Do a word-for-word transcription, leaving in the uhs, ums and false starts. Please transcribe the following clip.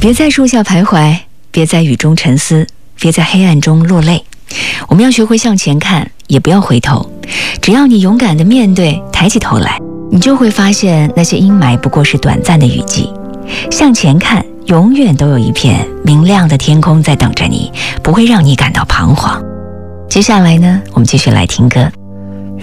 别在树下徘徊，别在雨中沉思，别在黑暗中落泪。我们要学会向前看，也不要回头。只要你勇敢地面对，抬起头来，你就会发现那些阴霾不过是短暂的雨季。向前看，永远都有一片明亮的天空在等着你，不会让你感到彷徨。接下来呢，我们继续来听歌。